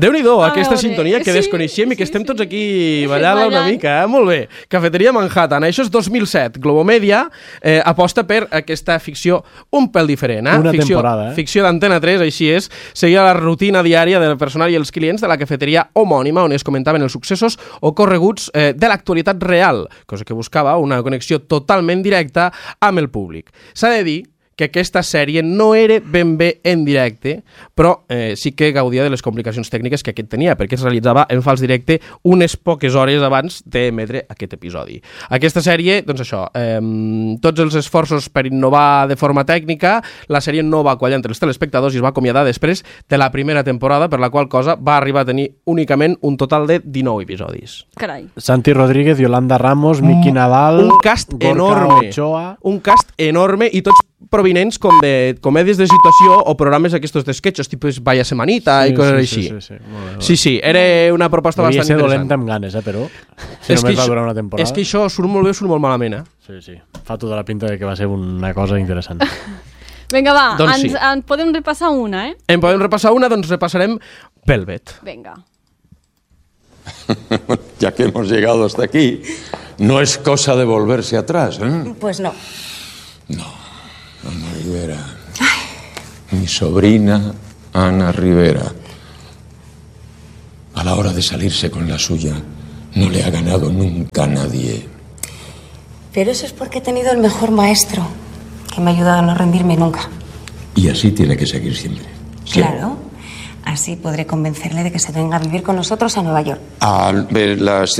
Déu-n'hi-do, aquesta sintonia que desconeixíem i que estem tots aquí ballant-la una mica. Molt bé. Cafeteria Manhattan. Això és 2007. Globomedia aposta per aquesta ficció un pèl diferent. Una temporada, Ficció d'Antena 3, així és. Seguia la rutina diària del personal i els clients de la cafeteria homònima, on es comentaven els successos ocorreguts de l'actualitat real, cosa que buscava una connexió totalment directa amb el públic. S'ha de dir que aquesta sèrie no era ben bé en directe, però sí que gaudia de les complicacions tècniques que aquest tenia, perquè es realitzava en fals directe unes poques hores abans d'emetre aquest episodi. Aquesta sèrie, doncs això, tots els esforços per innovar de forma tècnica, la sèrie no va quallar entre els telespectadors i es va acomiadar després de la primera temporada, per la qual cosa va arribar a tenir únicament un total de 19 episodis. Carai. Santi Rodríguez, Yolanda Ramos, Miki Nadal, un cast enorme. Ochoa. Un cast enorme i tots provinents com de comèdies de situació o programes aquests d'esquetxos, tipus Vaya Semanita i coses així. Sí, era una proposta bastant interessant. Devia ser dolenta amb ganes, però si només va durar una temporada. És que això surt molt bé o surt molt malament, Sí. Fa tota la pinta de que va ser una cosa interessant. Vinga, va, doncs en podem repassar una, En podem repassar una, doncs repassarem Velvet. Vinga. Ya que hemos llegado hasta aquí, no es cosa de volverse atrás, ¿eh? Pues no. No. Ana Rivera. Mi sobrina Ana Rivera. A la hora de salirse con la suya, no le ha ganado nunca a nadie. Pero eso es porque he tenido el mejor maestro, que me ha ayudado a no rendirme nunca. Y así tiene que seguir siempre. Claro. Así podré convencerle de que se venga a vivir con nosotros a Nueva York. A ver, las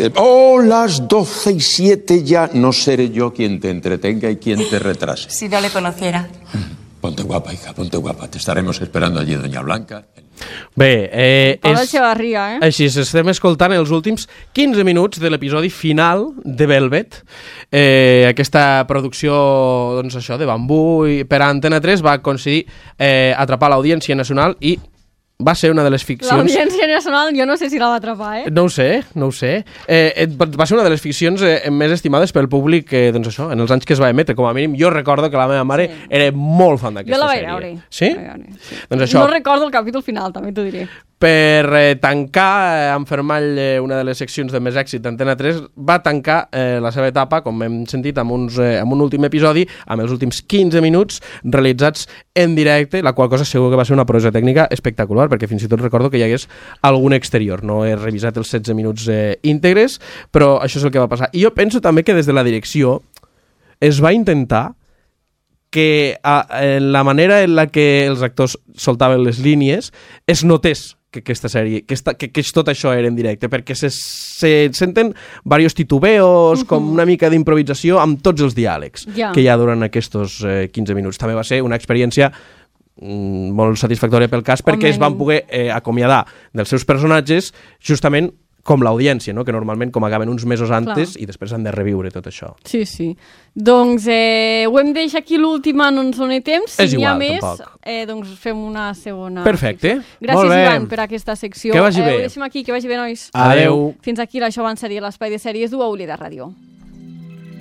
12:07 ya no seré yo quien te entretenga y quien te retrase. Si no le conociera. Ponte guapa, hija, ponte guapa. Te estaremos esperando allí, Doña Blanca. Bé, Paula Echevarría, Així, estem escoltant els últims 15 minuts de l'episodi final de Velvet. Aquesta producció, doncs això, de Bambú i per a Antena 3 va aconseguir atrapar l'audiència nacional i va ser una de les ficcions... L'Audiència Nacional jo no sé si la va atrapar, No ho sé. Va ser una de les ficcions més estimades pel públic, doncs això, en els anys que es va emetre. Com a mínim, jo recordo que la meva mare era molt fan d'aquesta sèrie. Jo la vaig veure. Sí? Sí. Doncs això... No recordo el capítol final, també t'ho diré. Per tancar, en Fermall, una de les seccions de més èxit d'Antena 3, va tancar la seva etapa, com hem sentit, amb un últim episodi, amb els últims 15 minuts realitzats en directe, la qual cosa segur que va ser una proesa tècnica espectacular, perquè fins i tot recordo que hi hagués algun exterior. No he revisat els 16 minuts íntegres, però això és el que va passar. I jo penso també que des de la direcció es va intentar que la manera en la que els actors soltaven les línies es notés que aquesta sèrie, que tot això era en directe, perquè se senten diversos titubeos, com una mica d'improvisació amb tots els diàlegs que hi ha durant aquests 15 minuts. També va ser una experiència molt satisfactòria pel cas, perquè es van poder acomiadar dels seus personatges justament com l'audiència, no? Que normalment com acaben uns mesos antes i després han de reviure tot això. Sí. Doncs ho hem de deixar aquí l'última, no ens doni temps. És igual, si n'hi ha tampoc. més, doncs fem una segona. Perfecte. Gràcies, Ivan, per aquesta secció. Que vagi bé. Ho deixem aquí, que vagi bé, nois. Adeu. Fins aquí l'Això va en sèrie, l'espai de sèries d'UAU Lleida Ràdio.